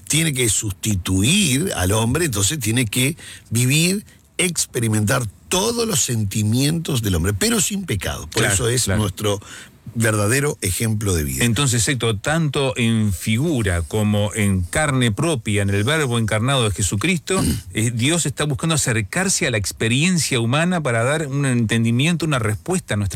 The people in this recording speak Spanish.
tiene que sustituir al hombre, entonces tiene que vivir, experimentar todos los sentimientos del hombre, pero sin pecado. Por eso es nuestro verdadero ejemplo de vida. Entonces, Héctor, tanto en figura como en carne propia, en el verbo encarnado de Jesucristo, Dios está buscando acercarse a la experiencia humana para dar un entendimiento, una respuesta a nuestra